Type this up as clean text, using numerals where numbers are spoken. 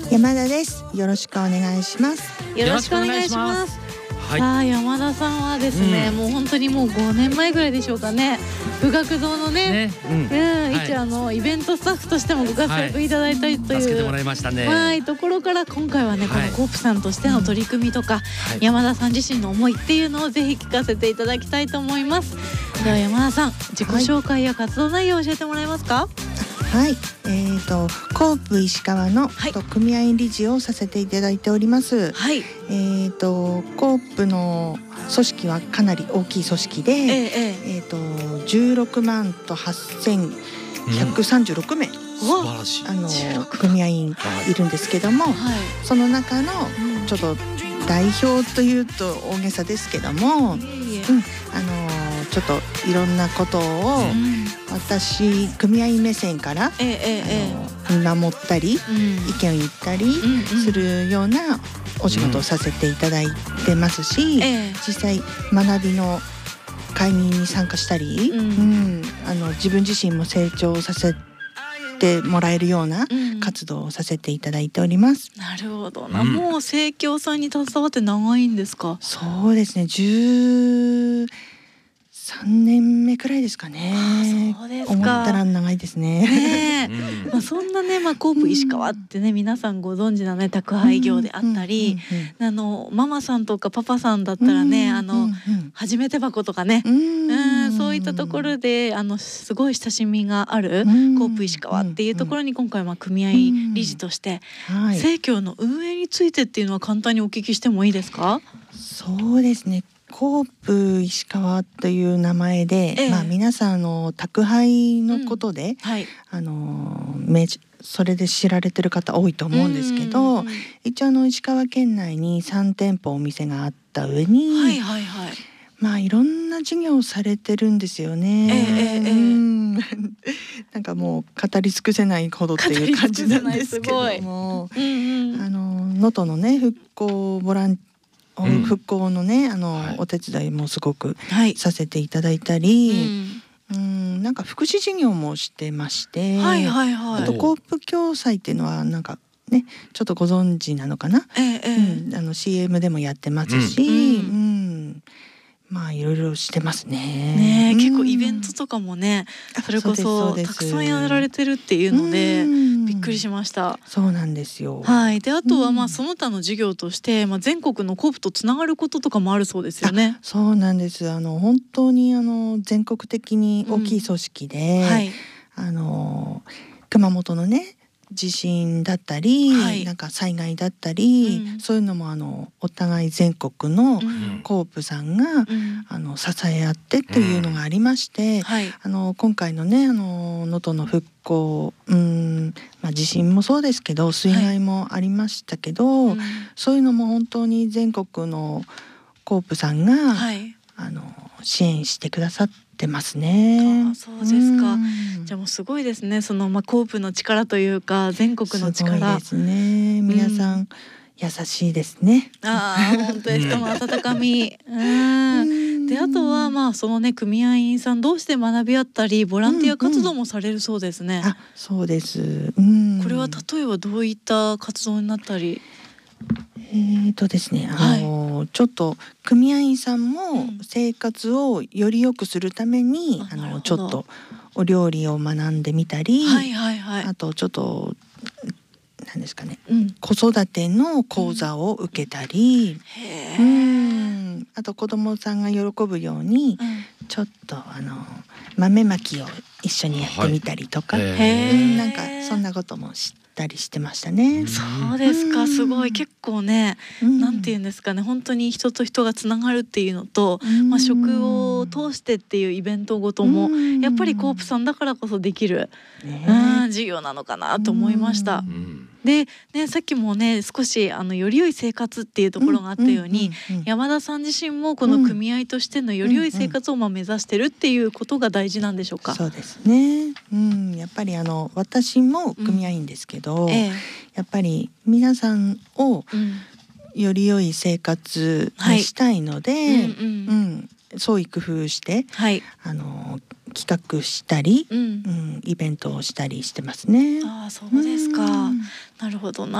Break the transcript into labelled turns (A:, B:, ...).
A: 山田です。よろしくお願いします。
B: よろしくお願いします。
C: はい、
B: さあ山田さんはですね、もう本当にもう5年前ぐらいでしょうかね、富岳堂のね、一イベントスタッフとしてもご活躍いただいたりという、
C: 助けてもらいましたね。
B: はい、ところから今回はね、このコープさんとしての取り組みとか、山田さん自身の思いっていうのをぜひ聞かせていただきたいと思います。では山田さん、自己紹介や活動内容を教えてもらえますか？
A: はい、コープ石川の、組合員理事をさせていただいております。
B: はい。
A: コープの組織はかなり大きい組織で、16万と8136名、
C: 素晴らしい
A: 組合員いるんですけども、その中のちょっと代表というと大げさですけども、ちょっといろんなことを私組合員目線から見守ったり、意見を言ったりするようなお仕事をさせていただいてますし、実際学びの会議に参加したり、自分自身も成長させてもらえるような活動をさせていただいております。
B: なるほどな、もう生協さんに携わって長いんですか？
A: そうですね、13年目くらいですかね。
B: そうですか。
A: 思ったら長いですね。
B: そんなね、コープ石川ってね、皆さんご存知のね、宅配業であったり、ママさんとかパパさんだったらね、初めて箱とかね、そういったところですごい親しみがあるコープ石川っていうところに、今回は組合理事として生協の運営についてっていうのは簡単にお聞きしてもいいですか？
A: そうですね、コープ石川という名前で、皆さん宅配のことで、それで知られてる方多いと思うんですけど、一応石川県内に3店舗お店があった上に、いろんな事業をされてるんですよね。なんかもう語り尽くせないほどっていう感じなんですけども、能登のね、復興のね、お手伝いもすごくさせていただいたり、なんか福祉事業もしてまして、あとコープ共済っていうのはなんかね、ちょっとご存知なのかな、CM でもやってますし、いろいろしてますね。
B: 結構イベントとかもね、それこそたくさんやられてるっていうのでびっくりしました。
A: そうなんですよ。
B: で、あとはその他の事業として、全国のコープとつながることとかもあるそうですよね。
A: そうなんです。本当に全国的に大きい組織で、熊本のね、地震だったり、なんか災害だったり、そういうのもお互い全国のコープさんが、支え合ってっていうのがありまして、今回のね、能登の復興、地震もそうですけど水害もありましたけど、そういうのも本当に全国のコープさんが、支援してくださってますね。
B: そうですか。じゃあもうすごいですね。そのコープの力というか全国の力。
A: すごいですね。皆さん、優しいですね。
B: 本当に人の温かみ。で、あとはそのね、組合員さん同士で学び合ったりボランティア活動もされるそうですね。
A: そうです。
B: これは例えばどういった活動になったり？
A: ですね、ちょっと組合員さんも生活をより良くするために、ちょっとお料理を学んでみたり、あとちょっと何ですかね、子育ての講座を受けたり、あと子どもさんが喜ぶように、ちょっと豆まきを一緒にやってみたりとか、なんかそんなこともしたりしてましたね。
B: そうですか。すごい、結構ね、なんていうんですかね、本当に人と人がつながるっていうのと、食を通してっていうイベントごともやっぱりコープさんだからこそできる事業なのかなと思いました。でね、さっきもね少しより良い生活っていうところがあったように、山田さん自身もこの組合としてのより良い生活を目指してるっていうことが大事なんでしょうか？
A: そうですね。やっぱり私も組合員ですけど、やっぱり皆さんをより良い生活にしたいので、創意工夫して、企画したり、イベントをしたりしてますね。
B: そうですか。なるほどな。